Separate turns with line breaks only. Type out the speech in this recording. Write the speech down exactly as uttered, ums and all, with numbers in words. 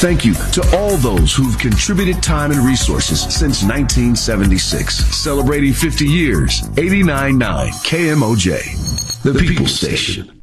Thank you to all those who've contributed time and resources since nineteen seventy-six. Celebrating fifty years, eighty-nine point nine K M O J, the People Station.